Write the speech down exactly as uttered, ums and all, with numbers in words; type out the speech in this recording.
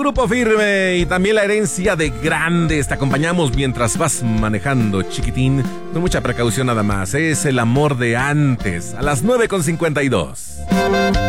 Grupo Firme y también La Herencia de Grandes. Te acompañamos mientras vas manejando, chiquitín. Con mucha precaución nada más. Es el amor de antes. A las nueve con cincuenta y dos.